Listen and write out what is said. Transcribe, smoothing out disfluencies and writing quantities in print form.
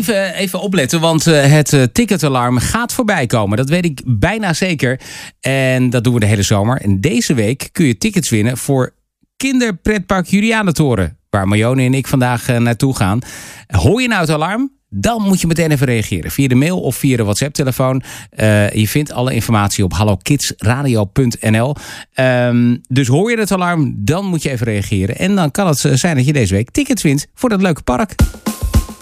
Even opletten, want het ticketalarm gaat voorbij komen. Dat weet ik bijna zeker. En dat doen we de hele zomer. En deze week kun je tickets winnen voor Kinderpretpark Julianentoren, waar Marjone en ik vandaag naartoe gaan. Hoor je nou het alarm? Dan moet je meteen even reageren. Via de mail of via de WhatsApp-telefoon. Je vindt alle informatie op hallokidsradio.nl. Dus hoor je het alarm, dan moet je even reageren. En dan kan het zijn dat je deze week tickets wint voor dat leuke park.